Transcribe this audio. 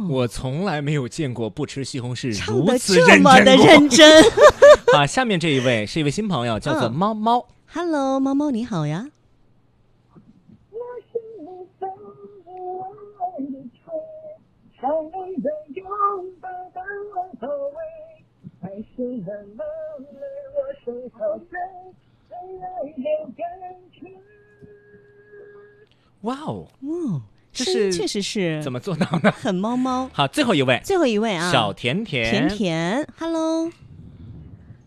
我从来没有见过不吃西红柿唱得如此这么的认真。 好，下面这一位是一位新朋友，叫做猫猫。 Hello， 猫猫你好呀。 哇哦，这声音确实是怎么做到呢？ 很猫猫。 好，最后一位啊， 小甜甜。 甜甜 ，Hello。